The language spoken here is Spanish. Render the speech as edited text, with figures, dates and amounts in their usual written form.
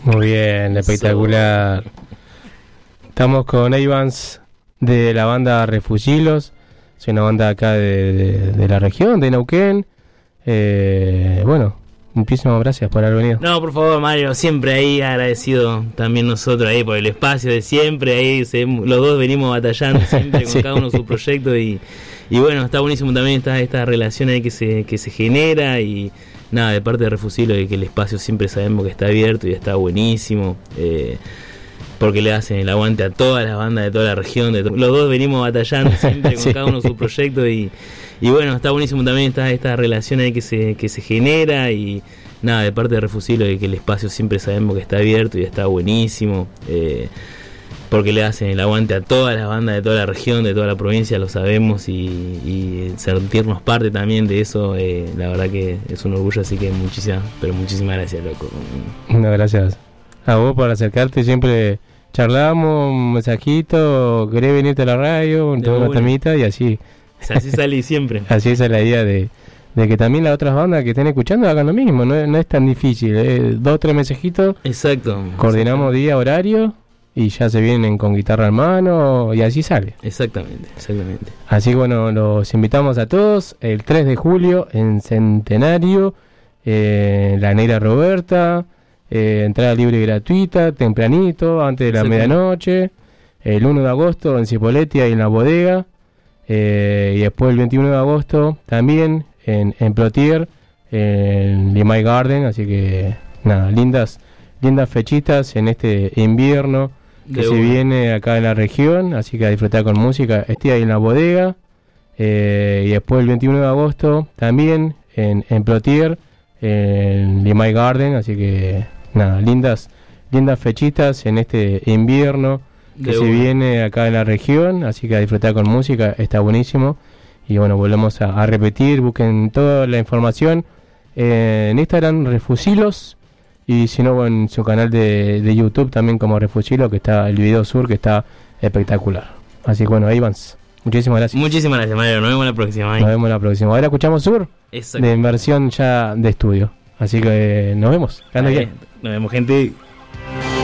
Muy bien, espectacular. Estamos con Evans de la banda Refugilos. Es una banda acá de la región, de Neuquén. Bueno, muchísimas gracias por haber venido. No, por favor, Mario, siempre ahí agradecido también nosotros ahí por el espacio de siempre. Ahí los dos venimos batallando siempre con cada uno su proyecto y bueno, está buenísimo también esta relación ahí que se genera y nada, de parte de Refugilo, de que el espacio siempre sabemos que está abierto y está buenísimo, porque le hacen el aguante a todas las bandas de toda la región. Los dos venimos batallando siempre con cada uno su proyecto y bueno, está buenísimo también esta relación ahí que se genera y nada, de parte de Refugilo, de que el espacio siempre sabemos que está abierto y está buenísimo, porque le hacen el aguante a todas las bandas de toda la región, de toda la provincia, lo sabemos, y sentirnos parte también de eso, la verdad que es un orgullo, así que muchísimas gracias, loco. No, gracias a vos por acercarte, siempre charlamos, un mensajito, querés venirte a la radio, una temita y así. Así salí siempre. Así es la idea de que también las otras bandas que estén escuchando hagan lo mismo, no es tan difícil, 2 o 3 mensajitos. Exacto. Coordinamos día, horario y ya se vienen con guitarra en mano y así sale. Exactamente. Así que bueno, los invitamos a todos el 3 de julio en Centenario, La Negra Roberta, entrada libre y gratuita, tempranito, antes de la medianoche. El 1 de agosto en Cipolletti y en la bodega, y después el 21 de agosto también en Plotier, en Limay Garden. Así que nada, lindas fechitas en este invierno que se viene acá en la región, así que a disfrutar con música. Estoy ahí en la bodega, y después el 21 de agosto también en Plotier, en Limay Garden. Así que nada, lindas fechitas en este invierno que se viene acá en la región, así que a disfrutar con música, está buenísimo. Y bueno, volvemos a repetir, busquen toda la información en Instagram, Refugilos, y si no, en su canal de YouTube también como Refugilo, que está el video sur, que está espectacular. Así que bueno, Ivans, muchísimas gracias. Muchísimas gracias, Mario, nos vemos la próxima. Nos vemos la próxima. Ahora escuchamos Sur, de versión ya de estudio. Así que nos vemos. Nos vemos, gente.